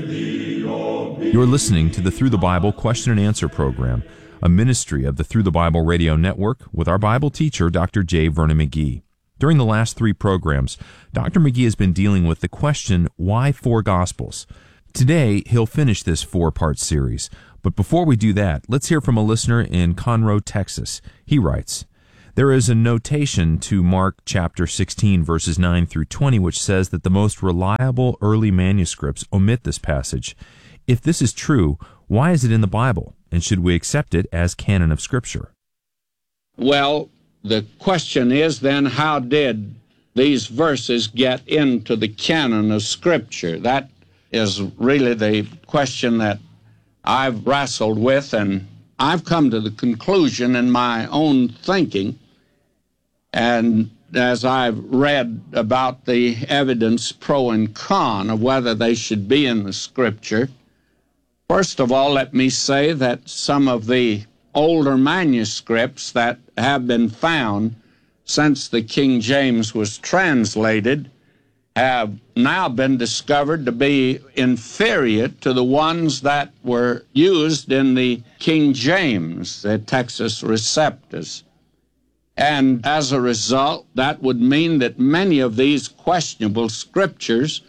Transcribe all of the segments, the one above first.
You're listening to the Through the Bible Question and Answer program, a ministry of the Through the Bible Radio Network with our Bible teacher, Dr. J. Vernon McGee. During the last 3 programs, Dr. McGee has been dealing with the question, why 4 Gospels? Today, he'll finish this 4-part series. But before we do that, let's hear from a listener in Conroe, Texas. He writes, there is a notation to Mark chapter 16, verses 9 through 20, which says that the most reliable early manuscripts omit this passage. If this is true, why is it in the Bible? And should we accept it as canon of Scripture? Well, the question is then, how did these verses get into the canon of Scripture? That is really the question that I've wrestled with, and I've come to the conclusion in my own thinking, and as I've read about the evidence pro and con of whether they should be in the Scripture, first of all, let me say that some of the older manuscripts that have been found since the King James was translated have now been discovered to be inferior to the ones that were used in the King James, the Textus Receptus. And as a result, that would mean that many of these questionable scriptures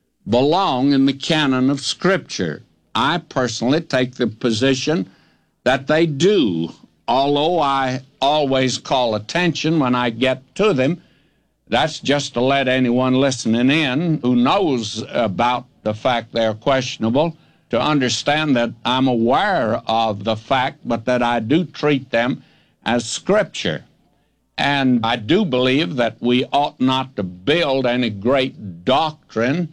belong in the canon of Scripture. I personally take the position that they do, although I always call attention when I get to them. That's just to let anyone listening in who knows about the fact they're questionable to understand that I'm aware of the fact, but that I do treat them as Scripture. And I do believe that we ought not to build any great doctrine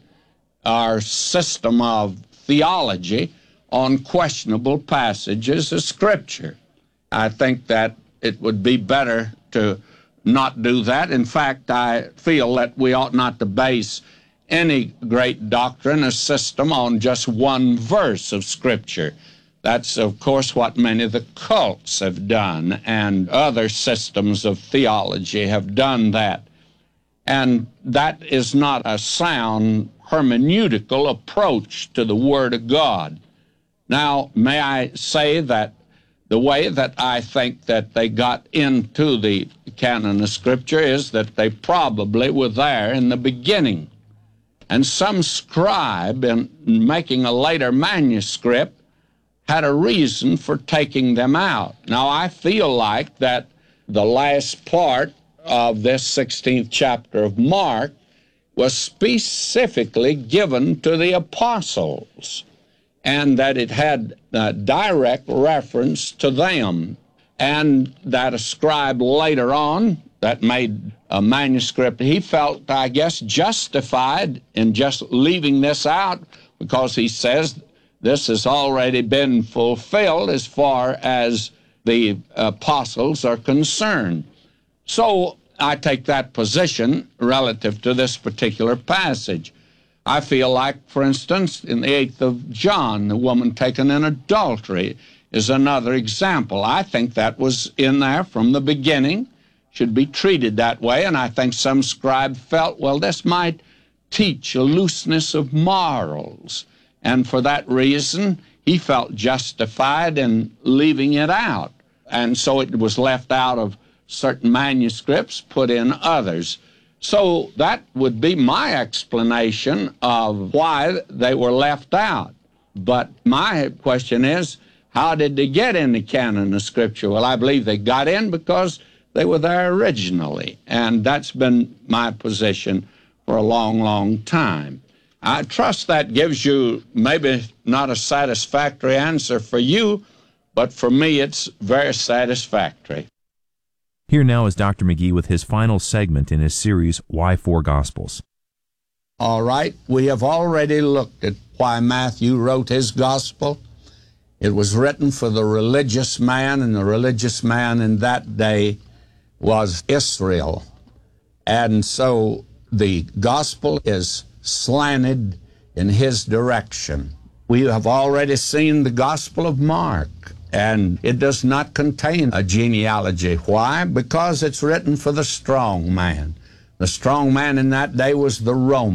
or system of theology on questionable passages of Scripture. I think that it would be better to not do that. In fact, I feel that we ought not to base any great doctrine or system on just one verse of Scripture. That's, of course, what many of the cults have done, and other systems of theology have done that. And that is not a sound hermeneutical approach to the Word of God. Now, may I say that the way that I think that they got into the canon of Scripture is that they probably were there in the beginning. And some scribe, in making a later manuscript, had a reason for taking them out. Now, I feel like that the last part of this 16th chapter of Mark was specifically given to the apostles, and that it had direct reference to them, and that a scribe later on that made a manuscript, he felt, I guess, justified in just leaving this out, because he says this has already been fulfilled as far as the apostles are concerned. So I take that position relative to this particular passage. I feel like, for instance, in the 8th of John, the woman taken in adultery is another example. I think that was in there from the beginning, should be treated that way, and I think some scribe felt, well, this might teach a looseness of morals, and for that reason, he felt justified in leaving it out. And so it was left out of certain manuscripts, put in others. So that would be my explanation of why they were left out. But my question is, how did they get in the canon of Scripture? Well, I believe they got in because they were there originally, and that's been my position for a long, long time. I trust that gives you maybe not a satisfactory answer for you, but for me it's very satisfactory. Here now is Dr. McGee with his final segment in his series, Why 4 Gospels? All right, we have already looked at why Matthew wrote his gospel. It was written for the religious man, and the religious man in that day was Israel. And so the gospel is slanted in his direction. We have already seen the Gospel of Mark, and it does not contain a genealogy. Why? Because it's written for the strong man. The strong man in that day was the Roman.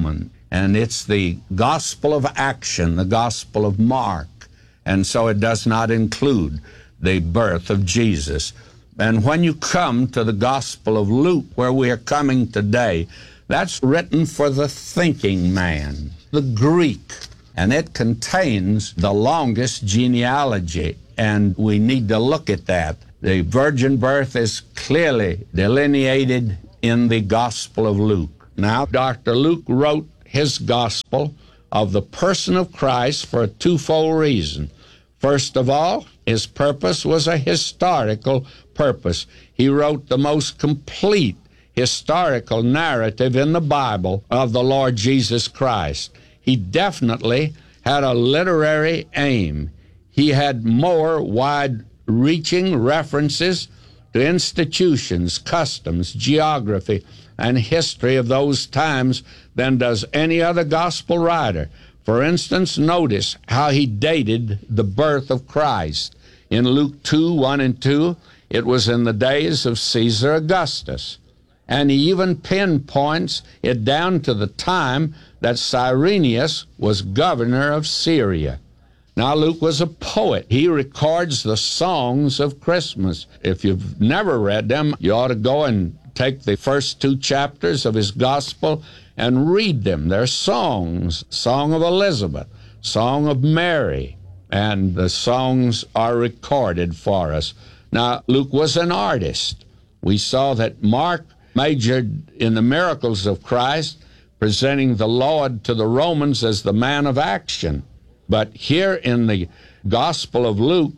and it's the gospel of action, the gospel of Mark, and so it does not include the birth of Jesus. And when you come to the gospel of Luke, where we are coming today, that's written for the thinking man, the Greek, and it contains the longest genealogy, and we need to look at that. The virgin birth is clearly delineated in the Gospel of Luke. Now, Dr. Luke wrote his Gospel of the person of Christ for a twofold reason. First of all, his purpose was a historical purpose. He wrote the most complete historical narrative in the Bible of the Lord Jesus Christ. He definitely had a literary aim. He had more wide-reaching references to institutions, customs, geography, and history of those times than does any other gospel writer. For instance, notice how he dated the birth of Christ. In Luke 2:1 and 2, it was in the days of Caesar Augustus. And he even pinpoints it down to the time that Cyrenius was governor of Syria. Now, Luke was a poet. He records the songs of Christmas. If you've never read them, you ought to go and take the first 2 chapters of his gospel and read them. They're songs, Song of Elizabeth, Song of Mary, and the songs are recorded for us. Now, Luke was an artist. We saw that Mark majored in the miracles of Christ, presenting the Lord to the Romans as the man of action. But here in the Gospel of Luke,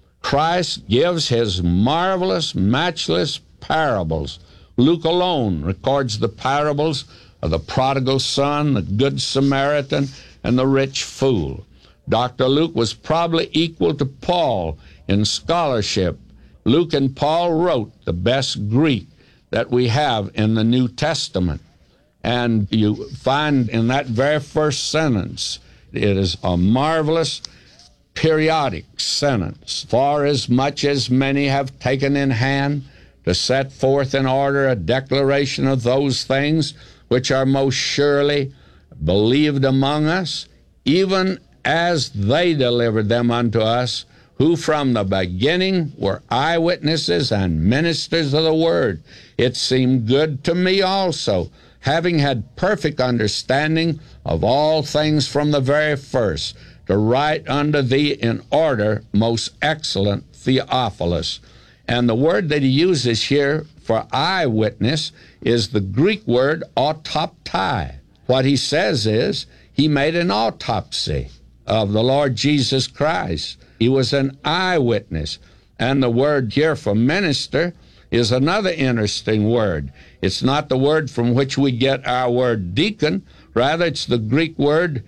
Christ gives his marvelous, matchless parables. Luke alone records the parables of the prodigal son, the good Samaritan, and the rich fool. Dr. Luke was probably equal to Paul in scholarship. Luke and Paul wrote the best Greek that we have in the New Testament. And you find in that very first sentence, it is a marvelous periodic sentence. For as much as many have taken in hand to set forth in order a declaration of those things which are most surely believed among us, even as they delivered them unto us, who from the beginning were eyewitnesses and ministers of the word. It seemed good to me also, having had perfect understanding of all things from the very first, to write unto thee in order, most excellent Theophilus. And the word that he uses here for eyewitness is the Greek word autoptai. What he says is he made an autopsy of the Lord Jesus Christ. He was an eyewitness. And the word here for minister is another interesting word. It's not the word from which we get our word deacon. Rather, it's the Greek word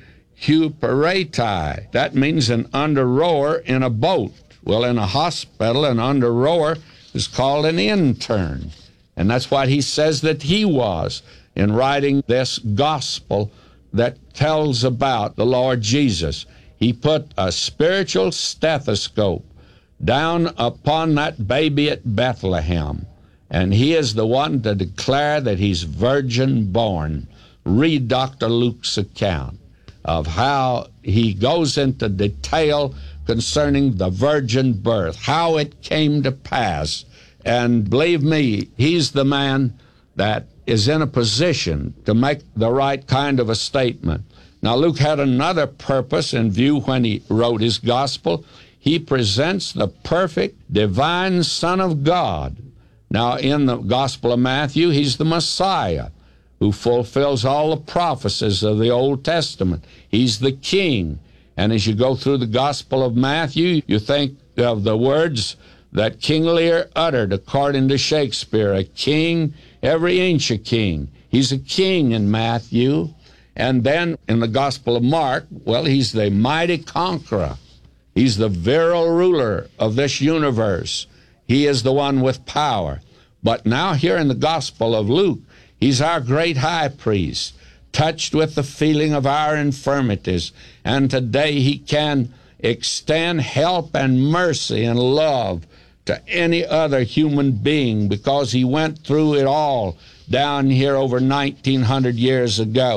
huperetai. That means an under-rower in a boat. Well, in a hospital, an under-rower is called an intern. And that's what he says that he was in writing this gospel that tells about the Lord Jesus. He put a spiritual stethoscope down upon that baby at Bethlehem, and he is the one to declare that he's virgin born. Read Dr. Luke's account of how he goes into detail concerning the virgin birth, how it came to pass. And believe me, he's the man that is in a position to make the right kind of a statement. Now, Luke had another purpose in view when he wrote his gospel. He presents the perfect divine Son of God. Now, in the Gospel of Matthew, he's the Messiah who fulfills all the prophecies of the Old Testament. He's the King. And as you go through the Gospel of Matthew, you think of the words that King Lear uttered according to Shakespeare, a king, every inch a king. He's a king in Matthew. And then in the Gospel of Mark, well, he's the mighty conqueror. He's the virile ruler of this universe. He is the one with power. But now here in the Gospel of Luke, he's our great high priest, touched with the feeling of our infirmities. And today he can extend help and mercy and love to any other human being because he went through it all down here over 1,900 years ago.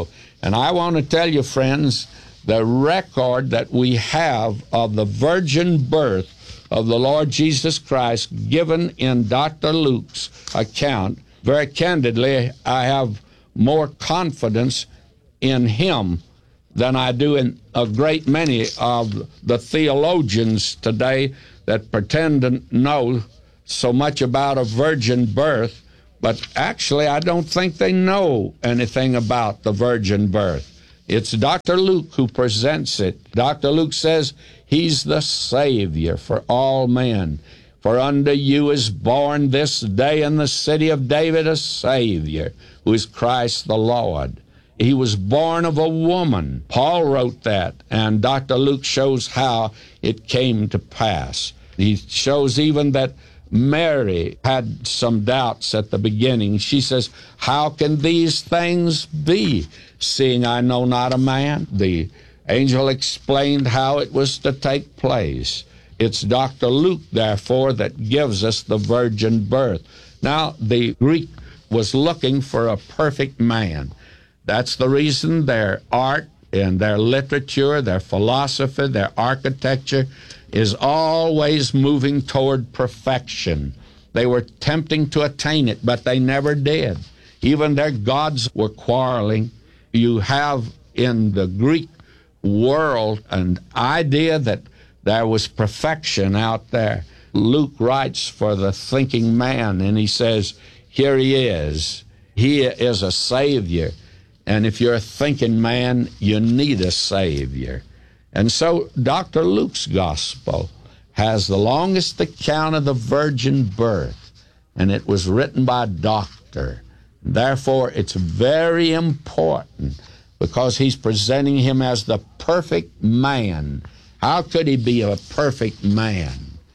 And I want to tell you, friends, the record that we have of the virgin birth of the Lord Jesus Christ given in Dr. Luke's account, very candidly, I have more confidence in him than I do in a great many of the theologians today that pretend to know so much about a virgin birth, but actually I don't think they know anything about the virgin birth. It's Dr. Luke who presents it. Dr. Luke says he's the Savior for all men. For unto you is born this day in the city of David a Savior, who is Christ the Lord. He was born of a woman. Paul wrote that, and Dr. Luke shows how it came to pass. He shows even that Mary had some doubts at the beginning. She says, how can these things be, seeing I know not a man? The angel explained how it was to take place. It's Dr. Luke, therefore, that gives us the virgin birth. Now, the Greek was looking for a perfect man. That's the reason their art and their literature, their philosophy, their architecture is always moving toward perfection. They were attempting to attain it, but they never did. Even their gods were quarreling. You have in the Greek world an idea that there was perfection out there. Luke writes for the thinking man, and he says, here he is. He is a Savior. And if you're a thinking man, you need a Savior. And so Dr. Luke's gospel has the longest account of the virgin birth, and it was written by a doctor. Therefore, it's very important because he's presenting him as the perfect man. How could he be a perfect man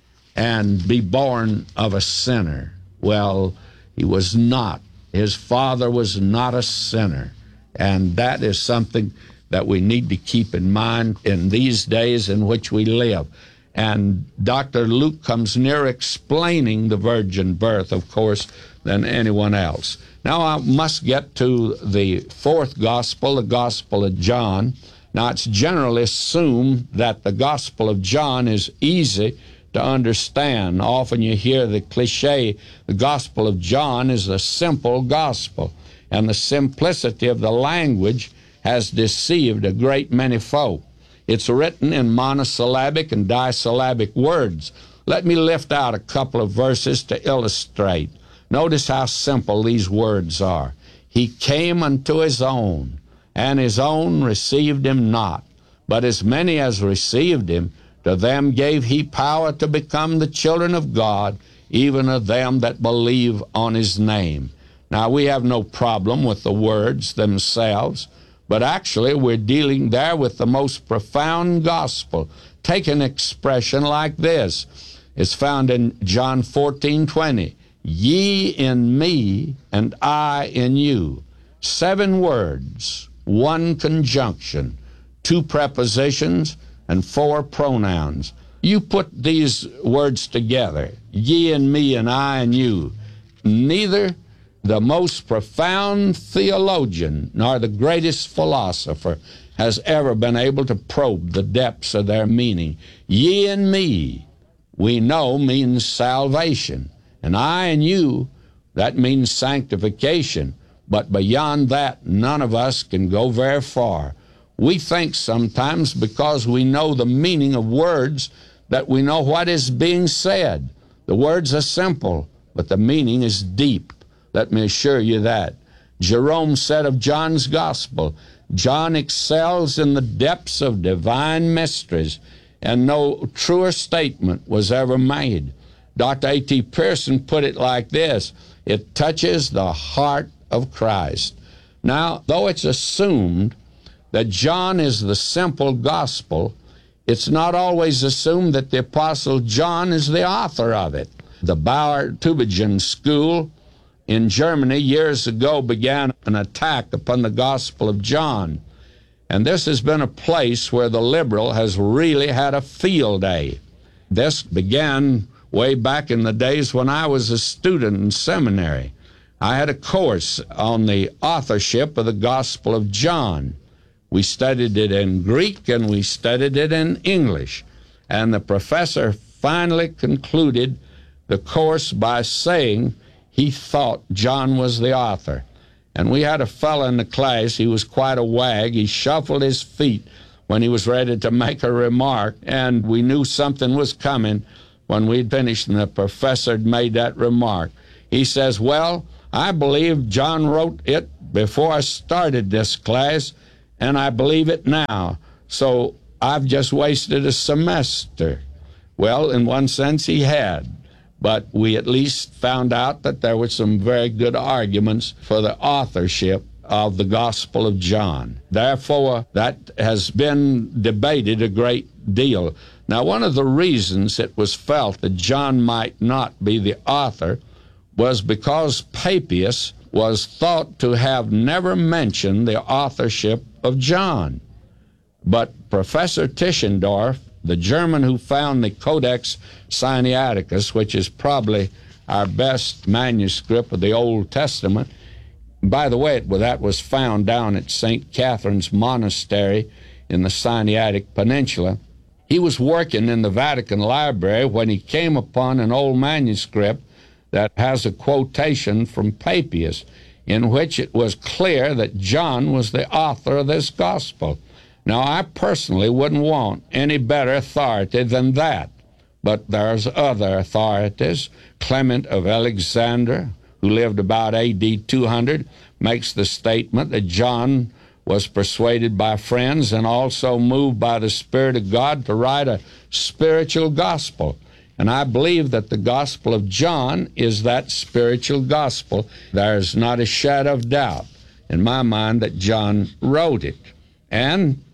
and be born of a sinner? Well, he was not. His father was not a sinner. And that is something that we need to keep in mind in these days in which we live. And Dr. Luke comes near explaining the virgin birth, of course, than anyone else. Now I must get to the fourth gospel, the Gospel of John. Now it's generally assumed that the Gospel of John is easy to understand. Often you hear the cliche, the Gospel of John is a simple gospel. And the simplicity of the language has deceived a great many folk. It's written in monosyllabic and disyllabic words. Let me lift out a couple of verses to illustrate. Notice how simple these words are. He came unto his own, and his own received him not. But as many as received him, to them gave he power to become the children of God, even of them that believe on his name. Now, we have no problem with the words themselves, but actually we're dealing there with the most profound gospel. Take an expression like this. It's found in John 14:20. Ye in me, and I in you. 7 words, 1 conjunction, 2 prepositions, and 4 pronouns. You put these words together, ye and me and I and you. Neither the most profound theologian nor the greatest philosopher has ever been able to probe the depths of their meaning. Ye and me, we know, means salvation. And I and you, that means sanctification. But beyond that, none of us can go very far. We think sometimes because we know the meaning of words that we know what is being said. The words are simple, but the meaning is deep. Let me assure you that. Jerome said of John's gospel, John excels in the depths of divine mysteries, and no truer statement was ever made. Dr. A.T. Pearson put it like this, it touches the heart of Christ. Now, though it's assumed that John is the simple gospel, it's not always assumed that the Apostle John is the author of it. The Bauer Tübingen School in Germany years ago began an attack upon the Gospel of John. And this has been a place where the liberal has really had a field day. This began way back in the days when I was a student in seminary. I had a course on the authorship of the Gospel of John. We studied it in Greek and we studied it in English. And the professor finally concluded the course by saying he thought John was the author. And we had a fellow in the class, he was quite a wag. He shuffled his feet when he was ready to make a remark, and we knew something was coming when we'd finished and the professor had made that remark. He says, well, I believe John wrote it before I started this class, and I believe it now. So I've just wasted a semester. Well, in one sense, he had. But we at least found out that there were some very good arguments for the authorship of the Gospel of John. Therefore, that has been debated a great deal. Now, one of the reasons it was felt that John might not be the author was because Papias was thought to have never mentioned the authorship of John. But Professor Tischendorf, the German who found the Codex Sinaiticus, which is probably our best manuscript of the Old Testament. By the way, that was found down at St. Catherine's Monastery in the Sinaitic Peninsula. He was working in the Vatican Library when he came upon an old manuscript that has a quotation from Papias, in which it was clear that John was the author of this gospel. Now, I personally wouldn't want any better authority than that, but there's other authorities. Clement of Alexandria, who lived about A.D. 200, makes the statement that John was persuaded by friends and also moved by the Spirit of God to write a spiritual gospel. And I believe that the Gospel of John is that spiritual gospel. There's not a shadow of doubt in my mind that John wrote it. And